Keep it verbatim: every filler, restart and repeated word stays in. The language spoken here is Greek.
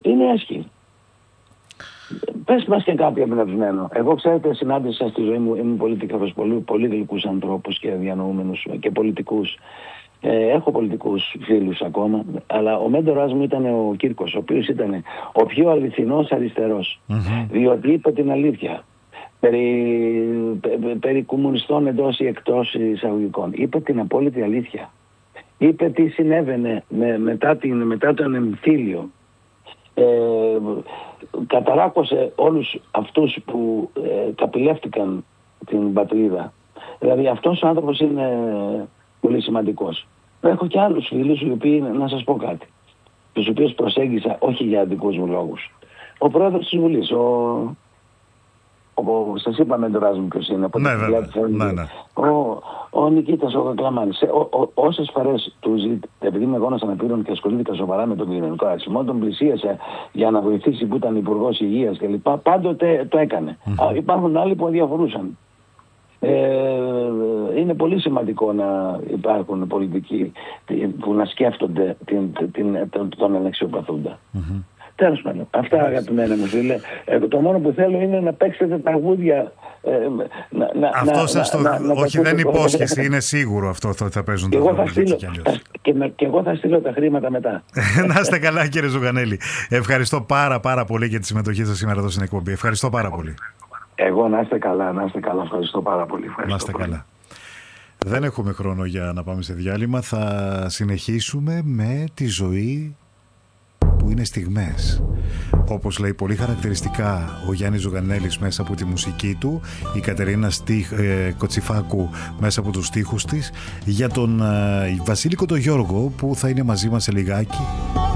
είναι έσχη. Πες μας και κάποιο εμπνευσμένο. Εγώ, ξέρετε, συνάντησα στη ζωή μου, ήμουν πολίτικος, πολύ, πολύ γλυκούς ανθρώπους και διανοούμενους και πολιτικούς. Ε, έχω πολιτικούς φίλους ακόμα, αλλά ο μέντορας μου ήταν ο Κύρκος, ο οποίος ήταν ο πιο αληθινός αριστερός. Mm-hmm. Διότι είπε την αλήθεια. Περί, πε, περί κομμουνιστών εντός ή εκτός εισαγωγικών. Είπε την απόλυτη αλήθεια. Είπε τι συνέβαινε με, μετά, την, μετά τον εμφύλιο. Ε, καταράκωσε όλους αυτούς που ε, καπηλεύτηκαν την πατρίδα. Δηλαδή αυτός ο άνθρωπος είναι πολύ σημαντικός. Έχω και άλλους φίλους οι οποίοι, να σας πω κάτι, τους οποίους προσέγγισα όχι για δικούς μου λόγους. Ο πρόεδρος της Βουλής, ο, ο, σας είπα μέντορας μου ποιος είναι. Ναι, βέβαια. Ναι, ναι. Ο, ο Νικήτας ο Κακλαμάνης. Όσες φορές του ζήτησε, επειδή είμαι γόνος αναπήρων και ασχολήθηκα σοβαρά με τον κοινωνικό ρατσισμό, τον πλησίασε για να βοηθήσει που ήταν υπουργός υγείας κλπ. Πάντοτε το έκανε. Mm-hmm. Υπάρχουν άλλοι που αδιαφορούσαν. Ε, είναι πολύ σημαντικό να υπάρχουν πολιτικοί που να σκέφτονται την, την, τον, τον αναξιοπαθούντα. Mm-hmm. Τέλος πάντων, αυτά αγαπημένα μου φίλε. Ε, το μόνο που θέλω είναι να παίξετε τραγούδια. Ε, να, να, αυτό να, σας το... να, να, όχι να δεν είναι υπόσχεση, είναι σίγουρο αυτό ότι θα παίζουν τα τραγούδια. Και, και, και εγώ θα στείλω τα χρήματα μετά. Να είστε καλά κύριε Ζουγανέλη. Ευχαριστώ πάρα πάρα πολύ για τη συμμετοχή σας σήμερα εδώ στην εκπομπή. Ευχαριστώ πάρα πολύ. Εγώ να είστε καλά, να είστε καλά. Ευχαριστώ πάρα πολύ. Ευχαριστώ να είστε πολύ. καλά. Δεν έχουμε χρόνο για να πάμε σε διάλειμμα. Θα συνεχίσουμε με τη ζωή που είναι στιγμές. Όπως λέει πολύ χαρακτηριστικά ο Γιάννης Ζουγανέλης μέσα από τη μουσική του, η Κατερίνα Στίχ, ε, Κοτσιφάκου μέσα από τους στίχους της, για τον ε, Βασίλη Κοντογιώργο που θα είναι μαζί μας σε λιγάκι.